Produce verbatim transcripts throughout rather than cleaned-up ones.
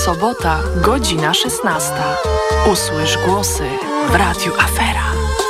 Sobota, godzina szesnasta. Usłysz głosy w Radiu Afera.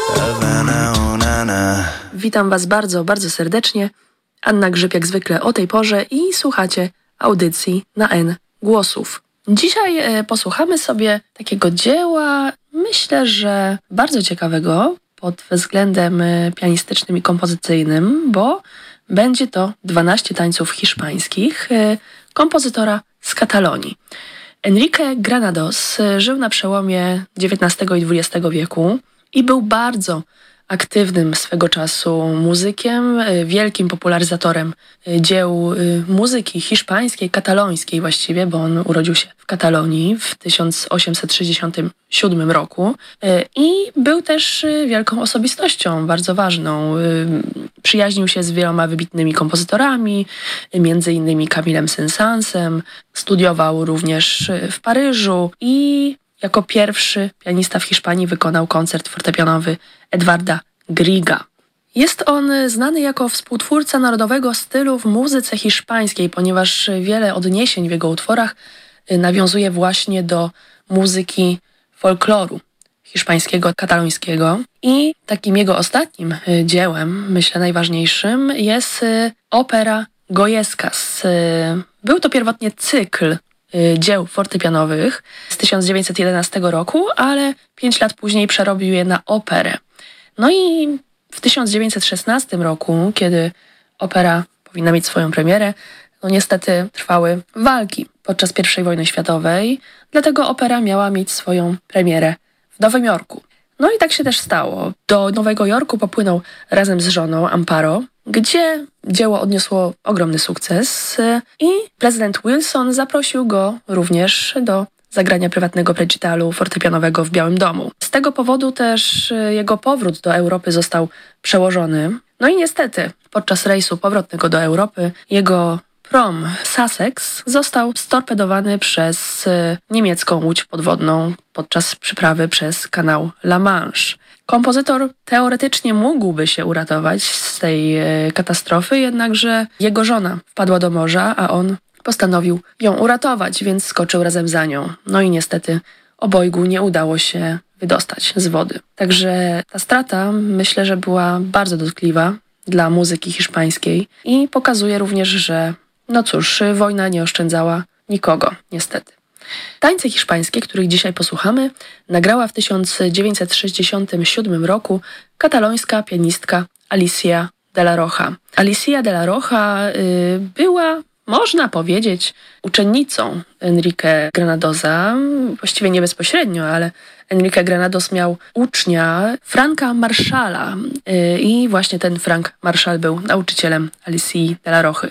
Witam Was bardzo, bardzo serdecznie. Anna Grzyb jak zwykle o tej porze i słuchacie audycji na N Głosów. Dzisiaj e, posłuchamy sobie takiego dzieła, myślę, że bardzo ciekawego pod względem e, pianistycznym i kompozycyjnym, bo będzie to dwanaście tańców hiszpańskich e, kompozytora z Katalonii. Enrique Granados żył na przełomie dziewiętnastego i dwudziestego wieku i był bardzo aktywnym swego czasu muzykiem, wielkim popularyzatorem dzieł muzyki hiszpańskiej, katalońskiej właściwie, bo on urodził się w Katalonii w tysiąc osiemset sześćdziesiątym siódmym roku i był też wielką osobistością, bardzo ważną. Przyjaźnił się z wieloma wybitnymi kompozytorami, między innymi Camillem Saint-Saënsem, studiował również w Paryżu i jako pierwszy pianista w Hiszpanii wykonał koncert fortepianowy Edvarda Griega. Jest on znany jako współtwórca narodowego stylu w muzyce hiszpańskiej, ponieważ wiele odniesień w jego utworach nawiązuje właśnie do muzyki folkloru hiszpańskiego, katalońskiego. I takim jego ostatnim dziełem, myślę najważniejszym, jest opera Goyescas. Był to pierwotnie cykl dzieł fortepianowych z tysiąc dziewięćset jedenastego roku, ale pięć lat później przerobił je na operę. No i w tysiąc dziewięćset szesnastym roku, kiedy opera powinna mieć swoją premierę, no niestety trwały walki podczas pierwszej wojny światowej, dlatego opera miała mieć swoją premierę w Nowym Jorku. No i tak się też stało. Do Nowego Jorku popłynął razem z żoną Amparo, gdzie dzieło odniosło ogromny sukces i prezydent Wilson zaprosił go również do zagrania prywatnego recitalu fortepianowego w Białym Domu. Z tego powodu też jego powrót do Europy został przełożony. No i niestety podczas rejsu powrotnego do Europy jego prom Sussex został storpedowany przez niemiecką łódź podwodną podczas przyprawy przez kanał La Manche. Kompozytor teoretycznie mógłby się uratować z tej e, katastrofy, jednakże jego żona wpadła do morza, a on postanowił ją uratować, więc skoczył razem za nią. No i niestety obojgu nie udało się wydostać z wody. Także ta strata, myślę, że była bardzo dotkliwa dla muzyki hiszpańskiej i pokazuje również, że no cóż, wojna nie oszczędzała nikogo, niestety. Tańce hiszpańskie, których dzisiaj posłuchamy, nagrała w tysiąc dziewięćset sześćdziesiątym siódmym roku katalońska pianistka Alicia de la Rocha. Alicia de la Rocha y, była, można powiedzieć, uczennicą Enrique Granadosa, właściwie nie bezpośrednio, ale Enrique Granados miał ucznia Franka Marszala y, i właśnie ten Frank Marszal był nauczycielem Alicii de la Rochy.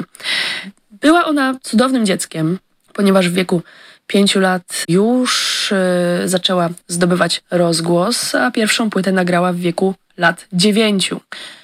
Była ona cudownym dzieckiem, ponieważ w wieku pięciu lat już y, zaczęła zdobywać rozgłos, a pierwszą płytę nagrała w wieku lat dziewięciu.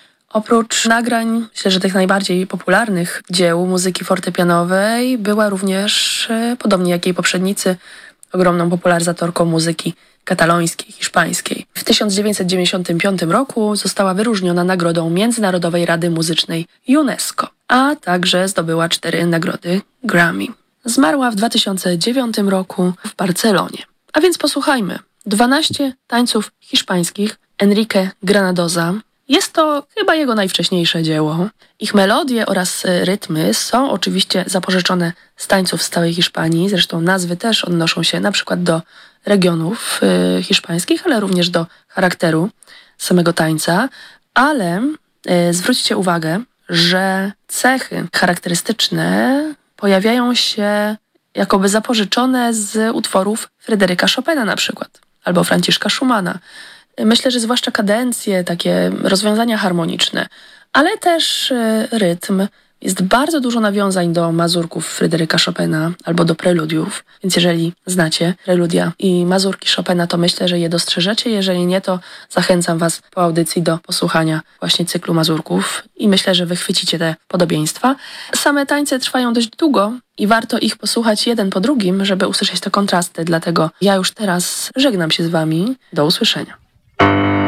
Oprócz nagrań, myślę, że tych najbardziej popularnych dzieł muzyki fortepianowej, była również, y, podobnie jak jej poprzednicy, ogromną popularyzatorką muzyki katalońskiej, hiszpańskiej. W tysiąc dziewięćset dziewięćdziesiątym piątym roku została wyróżniona nagrodą Międzynarodowej Rady Muzycznej UNESCO, a także zdobyła cztery nagrody Grammy. Zmarła w dwa tysiące dziewiątym roku w Barcelonie. A więc posłuchajmy. dwanaście tańców hiszpańskich Enrique Granadosa. Jest to chyba jego najwcześniejsze dzieło. Ich melodie oraz rytmy są oczywiście zapożyczone z tańców z całej Hiszpanii. Zresztą nazwy też odnoszą się na przykład do regionów y, hiszpańskich, ale również do charakteru samego tańca. Ale y, zwróćcie uwagę, że cechy charakterystyczne pojawiają się jakoby zapożyczone z utworów Fryderyka Chopina na przykład, albo Franciszka Schumana. Myślę, że zwłaszcza kadencje, takie rozwiązania harmoniczne, ale też rytm. Jest bardzo dużo nawiązań do mazurków Fryderyka Chopina albo do preludiów, więc jeżeli znacie preludia i mazurki Chopina, to myślę, że je dostrzeżecie. Jeżeli nie, to zachęcam Was po audycji do posłuchania właśnie cyklu mazurków i myślę, że wychwycicie te podobieństwa. Same tańce trwają dość długo i warto ich posłuchać jeden po drugim, żeby usłyszeć te kontrasty, dlatego ja już teraz żegnam się z Wami. Do usłyszenia.